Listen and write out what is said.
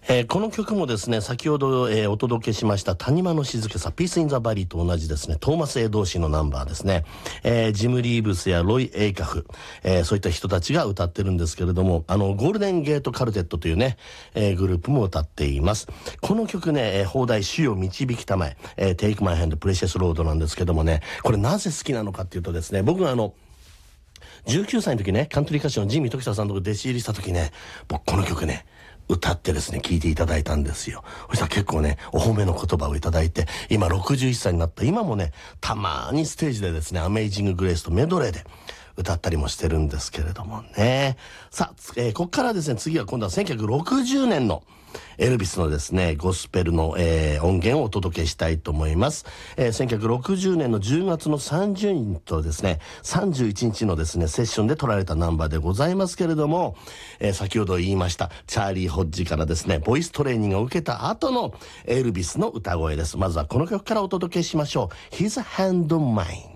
この曲もですね、先ほど、お届けしました谷間の静けさ、ピースインザバリーと同じですね、トーマス・エドー氏のナンバーですね。ジム・リーブスやロイ・エイカフ、そういった人たちが歌ってるんですけれども、ゴールデンゲート・カルテットというね、グループも歌っています。この曲ね、放題主を導きたまえ、Take My Hand Precious Road なんですけどもね、これなぜ好きなのかっていうとですね、僕が19歳の時ね、カントリー歌手のジミー・トキサさんのとこ弟子入りした時ね、僕この曲ね、歌ってですね、聴いていただいたんですよ。そしたら結構ね、お褒めの言葉をいただいて、今61歳になった今もね、たまにステージでですね、アメイジング・グレイスとメドレーで歌ったりもしてるんですけれどもね。さあ、こっからですね、次は今度は1960年のエルビスのですね、ゴスペルの、音源をお届けしたいと思います。1960年の10月の30日とですね、31日のですね、セッションで撮られたナンバーでございますけれども、先ほど言いました、チャーリー・ホッジからですね、ボイストレーニングを受けた後のエルビスの歌声です。まずはこの曲からお届けしましょう。His Hand on Mine。